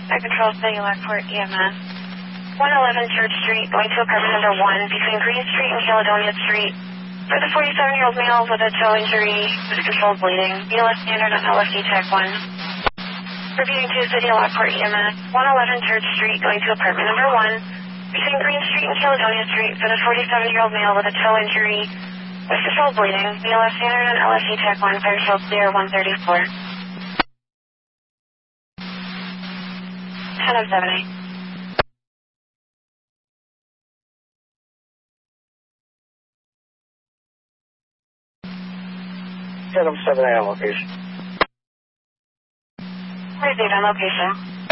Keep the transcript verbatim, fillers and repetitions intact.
I control City Lockport E M S. one eleven Church Street, going to apartment number one between Green Street and Caledonia Street. For the forty-seven-year-old male with a toe injury with controlled bleeding, B L S standard on L F D Tech one. Repeating to City Lockport E M S, one eleven Church Street, going to apartment number one between Green Street and Caledonia Street. For the forty-seven-year-old male with a toe injury with controlled bleeding, B L S standard on L F D Tech one, fire control clear one thirty-four. ten of seven eight. ten of seven eight on location. Received on location.